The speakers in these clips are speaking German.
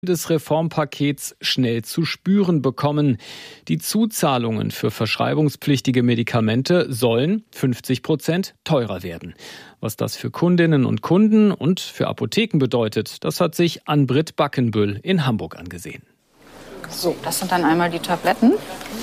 Des Reformpakets schnell zu spüren bekommen. Die Zuzahlungen für verschreibungspflichtige Medikamente sollen 50% teurer werden. Was das für Kundinnen und Kunden und für Apotheken bedeutet, das hat sich Ann-Britt Backenbüll in Hamburg angesehen. So, das sind dann einmal die Tabletten.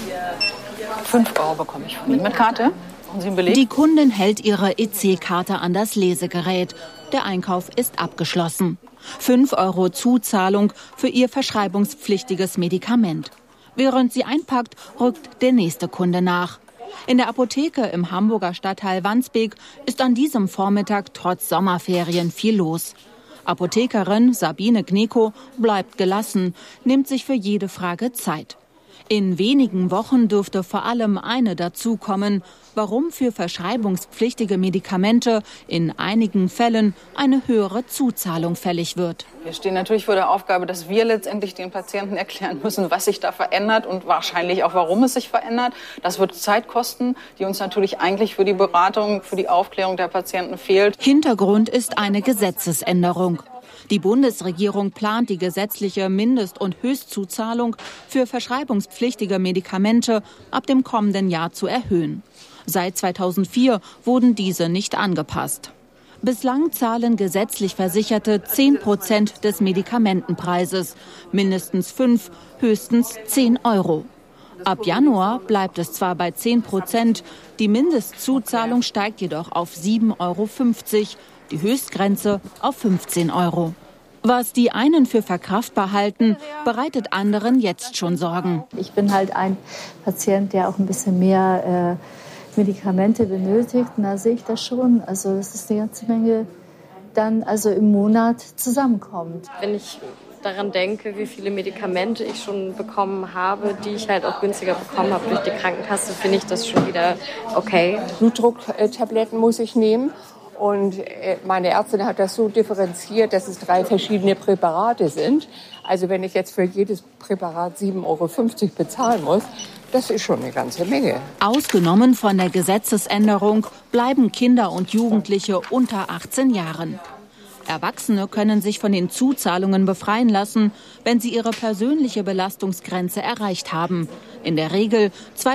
5 € bekomme ich von Ihnen mit Karte. Die Kundin hält ihre EC-Karte an das Lesegerät. Der Einkauf ist abgeschlossen. 5 € Zuzahlung für ihr verschreibungspflichtiges Medikament. Während sie einpackt, rückt der nächste Kunde nach. In der Apotheke im Hamburger Stadtteil Wandsbek ist an diesem Vormittag trotz Sommerferien viel los. Apothekerin Sabine Gneko bleibt gelassen, nimmt sich für jede Frage Zeit. In wenigen Wochen dürfte vor allem eine dazukommen, warum für verschreibungspflichtige Medikamente in einigen Fällen eine höhere Zuzahlung fällig wird. Wir stehen natürlich vor der Aufgabe, dass wir letztendlich den Patienten erklären müssen, was sich da verändert und wahrscheinlich auch, warum es sich verändert. Das wird Zeit kosten, die uns natürlich eigentlich für die Beratung, für die Aufklärung der Patienten fehlt. Hintergrund ist eine Gesetzesänderung. Die Bundesregierung plant die gesetzliche Mindest- und Höchstzuzahlung für verschreibungspflichtige Medikamente ab dem kommenden Jahr zu erhöhen. Seit 2004 wurden diese nicht angepasst. Bislang zahlen gesetzlich Versicherte 10% des Medikamentenpreises, mindestens 5, höchstens 10 €. Ab Januar bleibt es zwar bei 10%, die Mindestzuzahlung steigt jedoch auf 7,50 €, die Höchstgrenze auf 15 €. Was die einen für verkraftbar halten, bereitet anderen jetzt schon Sorgen. Ich bin halt ein Patient, der auch ein bisschen mehr Medikamente benötigt. Und da sehe ich das schon. Also das ist eine ganze Menge dann also im Monat zusammenkommt. Wenn ich daran denke, wie viele Medikamente ich schon bekommen habe, die ich halt auch günstiger bekommen habe durch die Krankenkasse, finde ich das schon wieder okay. Blutdrucktabletten muss ich nehmen. Und meine Ärztin hat das so differenziert, dass es 3 verschiedene Präparate sind. Also wenn ich jetzt für jedes Präparat 7,50 € bezahlen muss, das ist schon eine ganze Menge. Ausgenommen von der Gesetzesänderung bleiben Kinder und Jugendliche unter 18 Jahren. Erwachsene können sich von den Zuzahlungen befreien lassen, wenn sie ihre persönliche Belastungsgrenze erreicht haben. In der Regel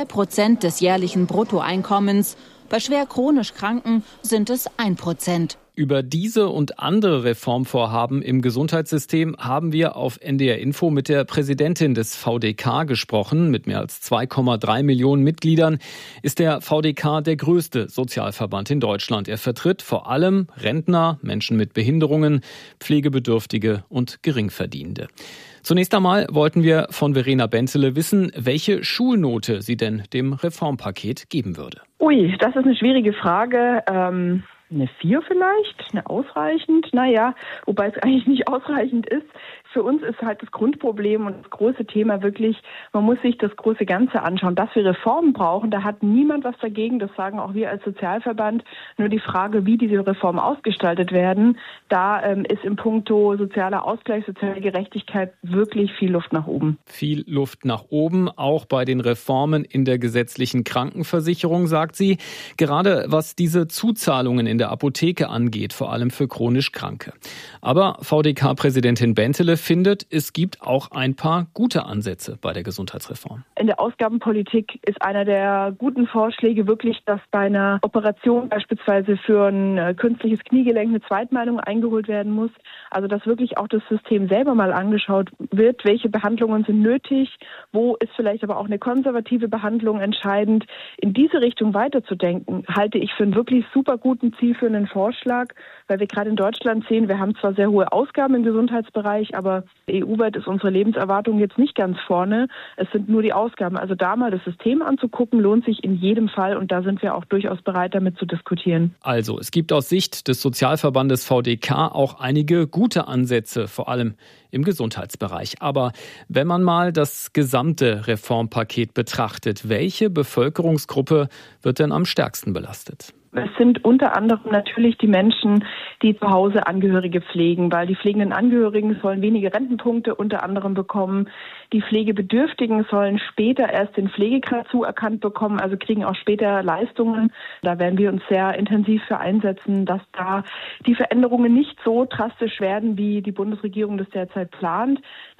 2% des jährlichen Bruttoeinkommens. Bei schwer chronisch Kranken sind es 1%. Über diese und andere Reformvorhaben im Gesundheitssystem haben wir auf NDR Info mit der Präsidentin des VDK gesprochen. Mit mehr als 2,3 Millionen Mitgliedern ist der VDK der größte Sozialverband in Deutschland. Er vertritt vor allem Rentner, Menschen mit Behinderungen, Pflegebedürftige und Geringverdienende. Zunächst einmal wollten wir von Verena Bentele wissen, welche Schulnote sie denn dem Reformpaket geben würde. Ui, das ist eine schwierige Frage. Eine 4 vielleicht, eine ausreichend, wobei es eigentlich nicht ausreichend ist. Für uns ist halt das Grundproblem und das große Thema wirklich, man muss sich das große Ganze anschauen. Dass wir Reformen brauchen, da hat niemand was dagegen, das sagen auch wir als Sozialverband. Nur die Frage, wie diese Reformen ausgestaltet werden, da ist im Puncto sozialer Ausgleich, soziale Gerechtigkeit wirklich viel Luft nach oben. Viel Luft nach oben, auch bei den Reformen in der gesetzlichen Krankenversicherung, sagt sie. Gerade was diese Zuzahlungen in der Apotheke angeht, vor allem für chronisch Kranke. Aber VDK-Präsidentin Bentele findet, es gibt auch ein paar gute Ansätze bei der Gesundheitsreform. In der Ausgabenpolitik ist einer der guten Vorschläge wirklich, dass bei einer Operation beispielsweise für ein künstliches Kniegelenk eine Zweitmeinung eingeholt werden muss. Also dass wirklich auch das System selber mal angeschaut wird, welche Behandlungen sind nötig, wo ist vielleicht aber auch eine konservative Behandlung entscheidend. In diese Richtung weiterzudenken, halte ich für einen wirklich super guten, zielführenden Vorschlag, weil wir gerade in Deutschland sehen, wir haben zwar sehr hohe Ausgaben im Gesundheitsbereich, aber EU-weit ist unsere Lebenserwartung jetzt nicht ganz vorne. Es sind nur die Ausgaben. Also da mal das System anzugucken, lohnt sich in jedem Fall und da sind wir auch durchaus bereit, damit zu diskutieren. Also, es gibt aus Sicht des Sozialverbandes VDK auch einige gute Ansätze, vor allem im Gesundheitsbereich. Aber wenn man mal das gesamte Reformpaket betrachtet, welche Bevölkerungsgruppe wird denn am stärksten belastet? Es sind unter anderem natürlich die Menschen, die zu Hause Angehörige pflegen, weil die pflegenden Angehörigen sollen wenige Rentenpunkte unter anderem bekommen. Die Pflegebedürftigen sollen später erst den Pflegegrad zuerkannt bekommen, also kriegen auch später Leistungen. Da werden wir uns sehr intensiv für einsetzen, dass da die Veränderungen nicht so drastisch werden, wie die Bundesregierung das derzeit plant.